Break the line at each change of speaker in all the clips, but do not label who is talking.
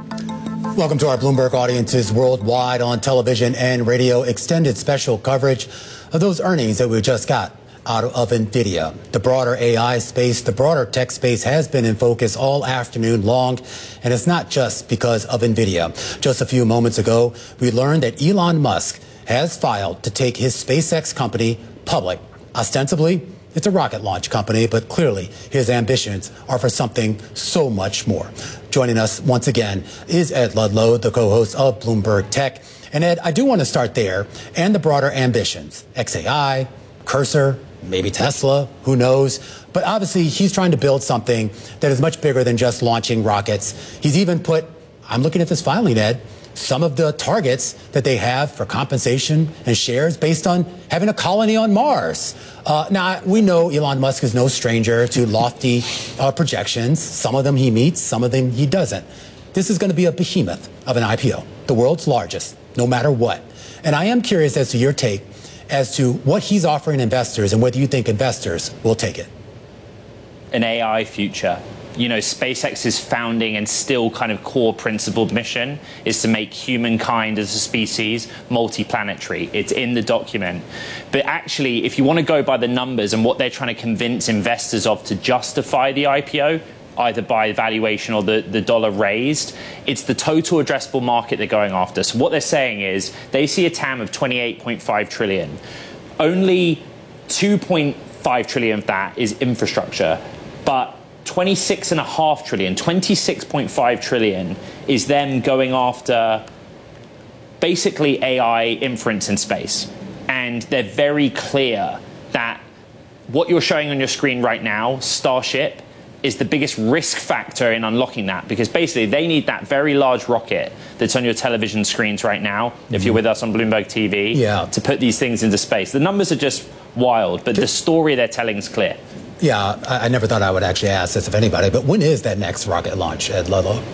Welcome to our Bloomberg audiences worldwide on television and radio. Extended special coverage of those earnings that we just got out of NVIDIA. The broader AI space, the broader tech space has been in focus all afternoon long, and it's not just because of NVIDIA. Just a few moments ago, we learned that Elon Musk has filed to take his SpaceX company public. Ostensibly, it's a rocket launch company, but clearly his ambitions are for something so much more. Joining us once again is Ed Ludlow, the co-host of Bloomberg Tech. And Ed, I do want to start there and the broader ambitions. xAI, Cursor, maybe Tesla, who knows? But obviously he's trying to build something that is much bigger than just launching rockets. He's even put, I'm looking at this filing, Ed, some of the targets that they have for compensation and shares based on having a colony on Mars. Now, we know Elon Musk is no stranger to lofty projections. Some of them he meets, some of them he doesn't. This is going to be a behemoth of an IPO, the world's largest, no matter what. And I am curious as to your take as to what he's offering investors and whether you think investors will take it.
An AI future. You know, SpaceX's founding and still kind of core principled mission is to make humankind as a species multi-planetary. It's in the document. But actually, if you want to go by the numbers and what they're trying to convince investors of to justify the IPO, either by valuation or the dollar raised, it's the total addressable market they're going after. So what they're saying is they see a TAM of 28.5 trillion. Only 2.5 trillion of that is infrastructure, but 26.5 trillion, 26.5 trillion is them going after basically AI inference in space. And they're very clear that what you're showing on your screen right now, Starship, is the biggest risk factor in unlocking that, because basically they need that very large rocket that's on your television screens right now, if you're with us on Bloomberg TV, to put these things into space. The numbers are just wild, but the story they're telling is clear.
Yeah, I never thought I would actually ask this of anybody, but when is that next rocket launch, Ed Ludlow?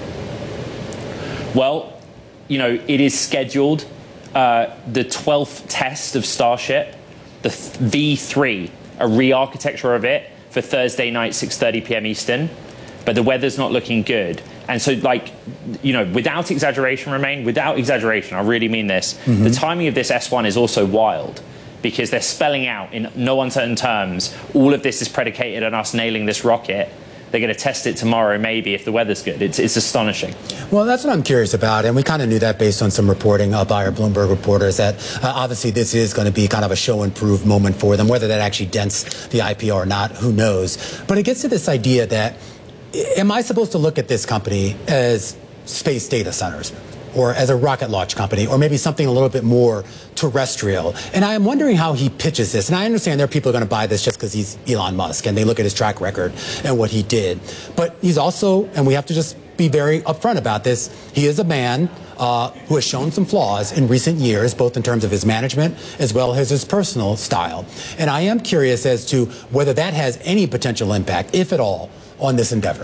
Well, you know, it is scheduled. The 12th test of Starship, the V3, a re-architecture of it for Thursday night, 6:30 p.m. Eastern, but the weather's not looking good. And so, like, you know, without exaggeration, without exaggeration, I really mean this, the timing of this S1 is also wild, because they're spelling out in no uncertain terms, all of this is predicated on us nailing this rocket. They're going to test it tomorrow, maybe, if the weather's good. It's astonishing.
Well, that's what I'm curious about, and we kind of knew that based on some reporting by our Bloomberg reporters, that obviously this is going to be kind of a show and prove moment for them. Whether that actually dents the IPO or not, who knows? But it gets to this idea that, am I supposed to look at this company as space data centers, or as a rocket launch company, or maybe something a little bit more terrestrial? And I am wondering how he pitches this. And I understand there are people who are going to buy this just because he's Elon Musk and they look at his track record and what he did. But he's also, and we have to just be very upfront about this, he is a man who has shown some flaws in recent years, both in terms of his management as well as his personal style. And I am curious as to whether that has any potential impact, if at all, on this endeavor.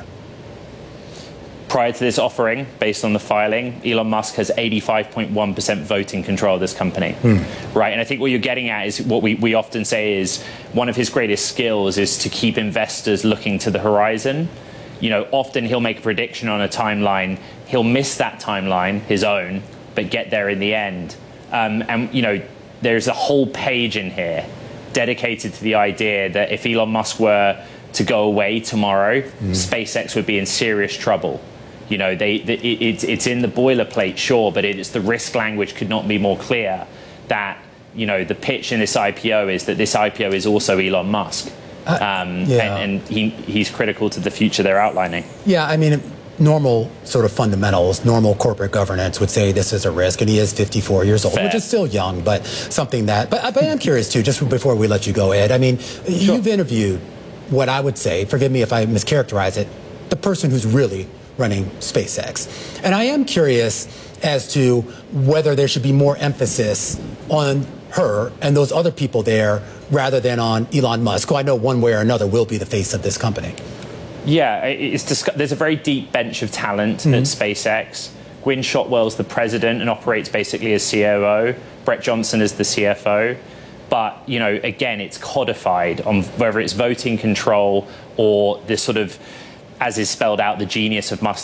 Prior to this offering, based on the filing, Elon Musk has 85.1% voting control of this company, right? And I think what you're getting at is what we often say is one of his greatest skills is to keep investors looking to the horizon. You know, often he'll make a prediction on a timeline. He'll miss that timeline, his own, but get there in the end. And, you know, there's a whole page in here dedicated to the idea that if Elon Musk were to go away tomorrow, SpaceX would be in serious trouble. You know, it's in the boilerplate, sure, but it's the risk language could not be more clear that, you know, the pitch in this IPO is that this IPO is also Elon Musk. And he's critical to the future they're outlining.
Yeah, I mean, normal sort of fundamentals, normal corporate governance would say this is a risk, and he is 54 years old, which is still young, but something that, but I'm curious too, just before we let you go, Ed, I mean, you've interviewed what I would say, forgive me if I mischaracterize it, the person who's really running SpaceX. And I am curious as to whether there should be more emphasis on her and those other people there rather than on Elon Musk, who I know one way or another will be the face of this company.
Yeah, there's a very deep bench of talent at SpaceX. Gwynne Shotwell's the president and operates basically as COO. Brett Johnson is the CFO. But, you know, again, it's codified on whether it's voting control or this sort of, as is spelled out, the genius of Musk